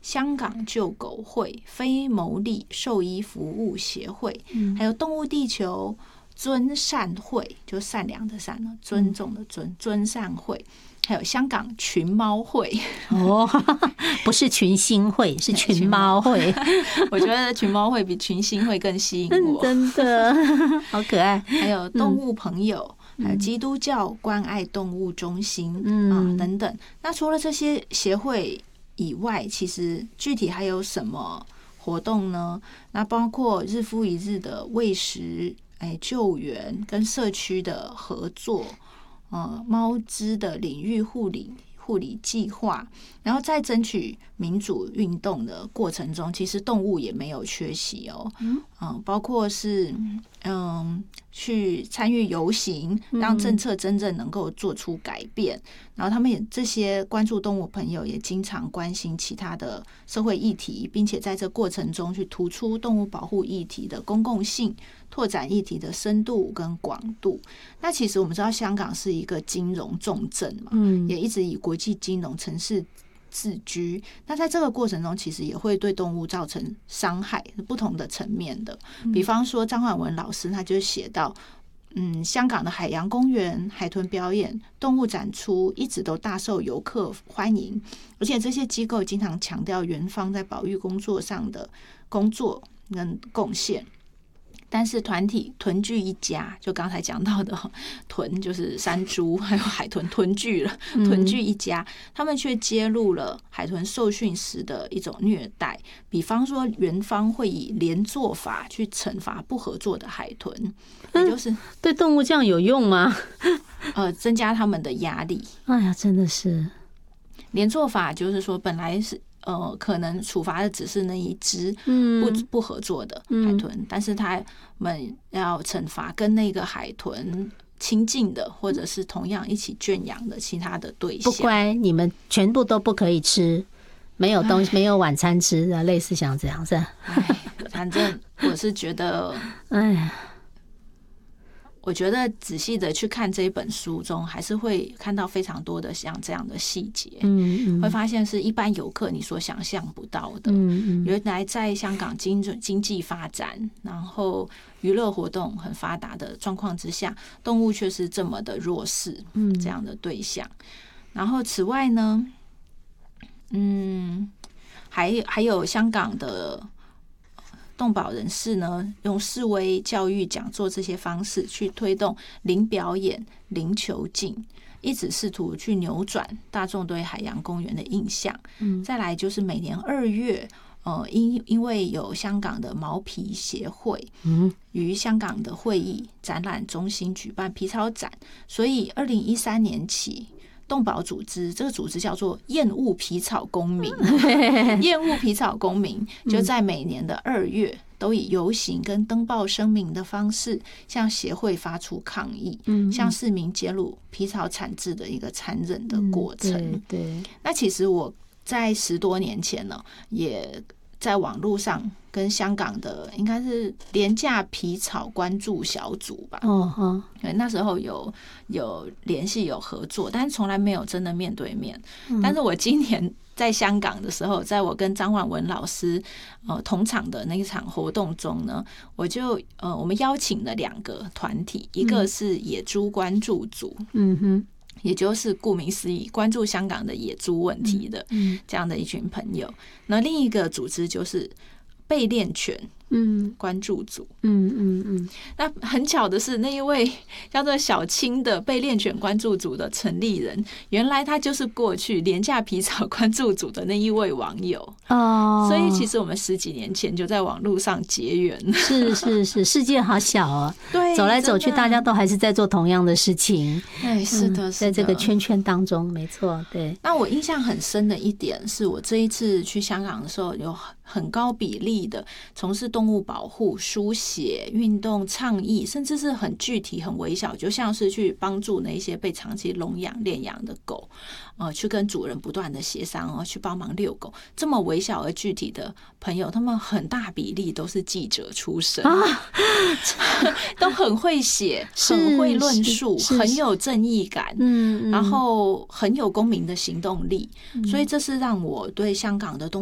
香港救狗会、非牟利兽医服务协会，还有动物地球尊善会，就善良的善，尊重的尊，尊善会，还有香港群猫会。 哦，不是群星会，是群猫会。 我觉得群猫会比群星会更吸引我， 真的好可爱。 还有动物朋友，还有基督教关爱动物中心等等。那除了这些协会以外，其实具体还有什么活动呢？那包括日复一日的喂食、救援跟社区的合作，猫只的领域护理计划，然后在争取民主运动的过程中，其实动物也没有缺席包括是去参与游行，让政策真正能够做出改变。然后他们也这些关注动物朋友也经常关心其他的社会议题，并且在这过程中去突出动物保护议题的公共性，拓展议题的深度跟广度。那其实我们知道香港是一个金融重镇嘛，也一直以国际金融城市自居。那在这个过程中，其实也会对动物造成伤害，不同的层面的。比方说张焕文老师他就写到，香港的海洋公园、海豚表演、动物展出一直都大受游客欢迎，而且这些机构经常强调园方在保育工作上的工作跟贡献。但是团体豚聚一家，就刚才讲到的豚就是山猪，还有海豚豚聚了，豚聚一家，他们却揭露了海豚受训时的一种虐待。比方说，园方会以连坐法去惩罚不合作的海豚，也就是对动物这样有用吗？ 增加他们的压力。 哎呀，真的是连坐法，就是说本来是。可能处罚的只是那一只不合作的海豚，但是他们要惩罚跟那个海豚亲近的，或者是同样一起圈养的其他的对象。 不乖，你们全部都不可以吃，没有东西，没有晚餐吃的，类似像这样子。 反正我是觉得，我觉得仔细的去看这一本书中，还是会看到非常多的像这样的细节，会发现是一般游客你所想象不到的。原来在香港经济发展，然后娱乐活动很发达的状况之下，动物却是这么的弱势，这样的对象。然后此外呢，还有香港的动保人士呢，用示威、教育、讲座这些方式去推动零表演、零囚禁，一直试图去扭转大众对海洋公园的印象。再来就是每年2月，因为有香港的毛皮协会于香港的会议展览中心举办皮草展，所以2013年起。动保组织，这个组织叫做厌恶皮草公民，厌恶皮草公民就在每年的2月都以游行跟登报声明的方式向协会发出抗议，向市民揭露皮草产制的一个残忍的过程。 对， 那其实我在10多年前呢，也在网络上跟香港的应该是廉价皮草关注小组吧，那时候有联系有合作，但是从来没有真的面对面。但是我今年在香港的时候，在我跟张焕文老师同场的那一场活动中呢，我们邀请了2个团体，一个是野猪关注组，也就是顾名思义关注香港的野猪问题的这样的一群朋友。那另一个组织就是被练犬关注组。那很巧的是，那一位叫做小青的被练犬关注组的成立人，原来他就是过去廉价皮草关注组的那一位网友。所以其实我们10几年前就在网络上结缘。 是，世界好小哦。 对， 走来走去，大家都还是在做同样的事情。 是的， 在这个圈圈当中，没错。对。 那我印象很深的一点是，我这一次去香港的时候，有很高比例的从事动物保护、书写、运动、倡议，甚至是很具体、很微小，就像是去帮助那些被长期笼养、练养的狗，去跟主人不断的协商，去帮忙遛狗，这么微小而具体的朋友，他们很大比例都是记者出身，都很会写，很会论述，很有正义感，然后很有公民的行动力，所以这是让我对香港的